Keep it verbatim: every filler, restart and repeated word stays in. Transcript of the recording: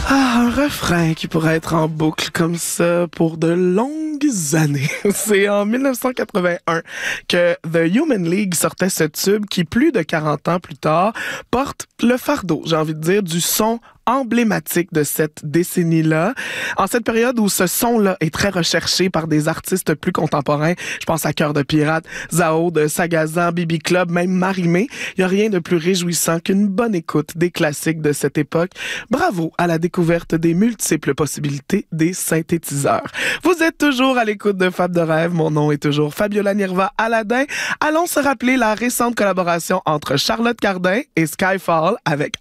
Ah, un refrain qui pourrait être en boucle comme ça pour de longues années. C'est en dix-neuf cent quatre-vingt-un que The Human League sortait ce tube qui, plus de quarante ans plus tard, porte le fardeau, j'ai envie de dire, du son emblématique de cette décennie-là. En cette période où ce son-là est très recherché par des artistes plus contemporains, je pense à Cœur de Pirate, Zao de Sagazan, B B Club, même Marimé, il n'y a rien de plus réjouissant qu'une bonne écoute des classiques de cette époque. Bravo à la découverte des multiples possibilités des synthétiseurs. Vous êtes toujours à l'écoute de Fab de Rêve. Mon nom est toujours Fabiola Nirva Aladin. Allons se rappeler la récente collaboration entre Charlotte Cardin et Skyfall avec